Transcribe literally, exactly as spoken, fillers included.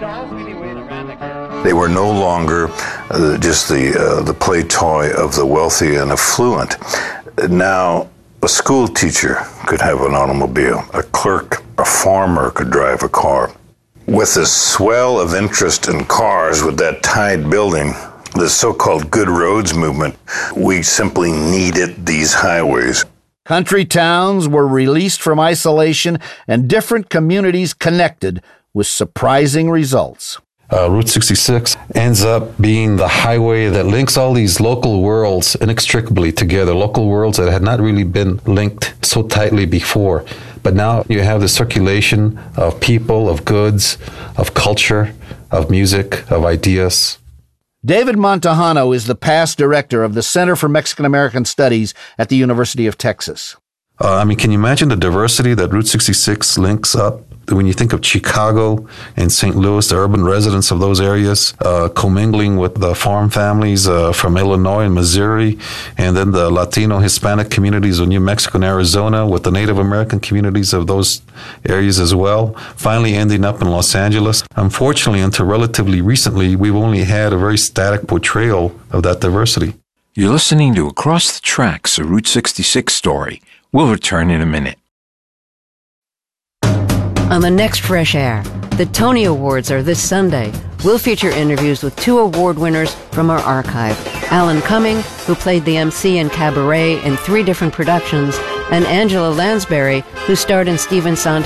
They were no longer uh, just the uh, the play toy of the wealthy and affluent. Now, a school teacher could have an automobile. A clerk, a farmer could drive a car. With the swell of interest in cars with that tide building, the so-called good roads movement, we simply needed these highways. Country towns were released from isolation and different communities connected with surprising results. Uh, Route sixty-six ends up being the highway that links all these local worlds inextricably together, local worlds that had not really been linked so tightly before. But now you have the circulation of people, of goods, of culture, of music, of ideas. David Montejano is the past director of the Center for Mexican-American Studies at the University of Texas. Uh, I mean, can you imagine the diversity that Route sixty-six links up? When you think of Chicago and Saint Louis, the urban residents of those areas, uh, commingling with the farm families uh, from Illinois and Missouri, and then the Latino Hispanic communities of New Mexico and Arizona with the Native American communities of those areas as well, finally ending up in Los Angeles. Unfortunately, until relatively recently, we've only had a very static portrayal of that diversity. You're listening to Across the Tracks, a Route sixty-six story. We'll return in a minute. On the next Fresh Air, the Tony Awards are this Sunday. We'll feature interviews with two award winners from our archive. Alan Cumming, who played the M C in Cabaret in three different productions, and Angela Lansbury, who starred in Stephen Sondheim's